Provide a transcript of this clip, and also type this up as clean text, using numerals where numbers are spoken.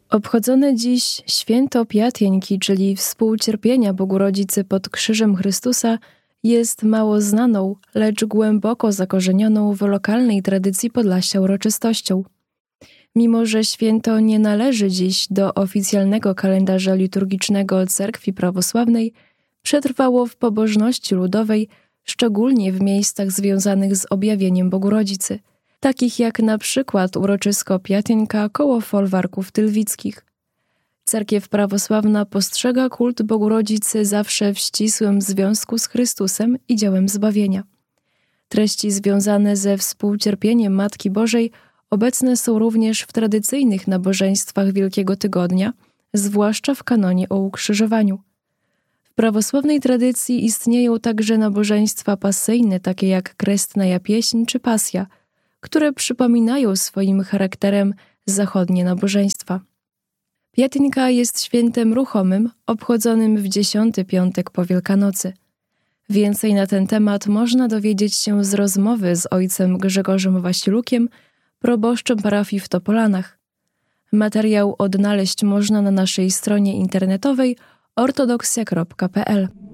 Obchodzone dziś święto Piatienki, czyli współcierpienia Bogu Rodzicy pod krzyżem Chrystusa, jest mało znaną, lecz głęboko zakorzenioną w lokalnej tradycji Podlasia uroczystością. Mimo że święto nie należy dziś do oficjalnego kalendarza liturgicznego Cerkwi Prawosławnej, przetrwało w pobożności ludowej, szczególnie w miejscach związanych z objawieniem Bogu Rodzicy, takich jak na przykład uroczysko Piatienka koło folwarków tylwickich. Cerkiew prawosławna postrzega kult Bogu Rodzicy zawsze w ścisłym związku z Chrystusem i dziełem zbawienia. Treści związane ze współcierpieniem Matki Bożej obecne są również w tradycyjnych nabożeństwach Wielkiego Tygodnia, zwłaszcza w kanonie o ukrzyżowaniu. W prawosławnej tradycji istnieją także nabożeństwa pasyjne, takie jak Krestna Pieśń czy Pasja, które przypominają swoim charakterem zachodnie nabożeństwa. Piatienka jest świętem ruchomym, obchodzonym w 10. piątek po Wielkanocy. Więcej na ten temat można dowiedzieć się z rozmowy z ojcem Grzegorzem Wasilukiem, proboszczem parafii w Topolanach. Materiał odnaleźć można na naszej stronie internetowej ortodoksja.pl.